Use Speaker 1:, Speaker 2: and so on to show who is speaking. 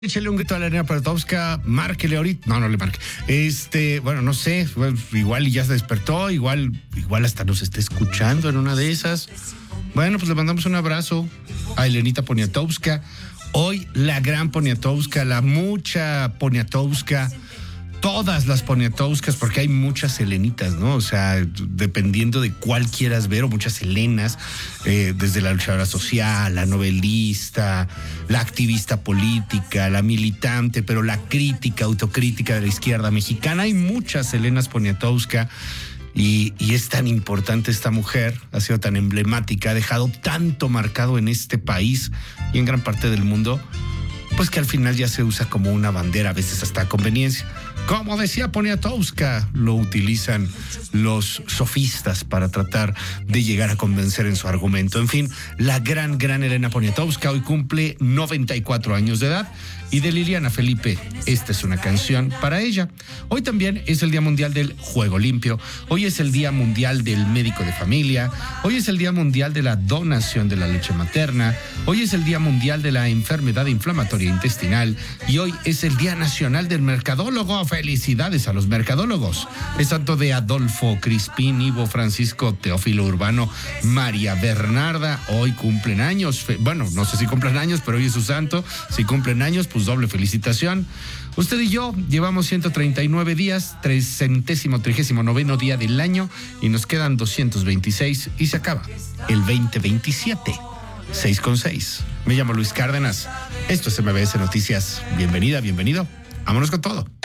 Speaker 1: Échale un grito a la Elena Poniatowska, márquele ahorita. No le marque. Bueno, no sé, igual ya se despertó, igual hasta nos está escuchando en una de esas. Bueno, pues le mandamos un abrazo a Elenita Poniatowska. Hoy la gran Poniatowska, la mucha Poniatowska, todas las Poniatowskas, porque hay muchas Elenitas, ¿no? O sea, dependiendo de cuál quieras ver, o muchas Elenas, desde la luchadora social, la novelista, la activista política, la militante, pero la crítica, autocrítica de la izquierda mexicana. Hay muchas Elenas Poniatowska. Y es tan importante esta mujer, ha sido tan emblemática, ha dejado tanto marcado en este país y en gran parte del mundo, pues que al final ya se usa como una bandera, a veces hasta a conveniencia. Como decía Poniatowska, lo utilizan los sofistas para tratar de llegar a convencer en su argumento. En fin, la gran Elena Poniatowska hoy cumple 94 años de edad. Y de Liliana Felipe, esta es una canción para ella. Hoy también es el Día Mundial del Juego Limpio. Hoy es el Día Mundial del Médico de Familia. Hoy es el Día Mundial de la Donación de la Leche Materna. Hoy es el Día Mundial de la Enfermedad Inflamatoria Intestinal. Y hoy es el Día Nacional del Mercadólogo. Felicidades a los mercadólogos. Es santo de Adolfo, Crispín, Ivo, Francisco, Teófilo Urbano, María Bernarda. Hoy cumplen años. Bueno, no sé si cumplen años, pero hoy es su santo. Si cumplen años, pues doble felicitación. Usted y yo llevamos 139 días, 339º día del año, y nos quedan 226 y se acaba el 2027. 6:6. Me llamo Luis Cárdenas. Esto es MBS Noticias. Bienvenida, bienvenido. Vámonos con todo.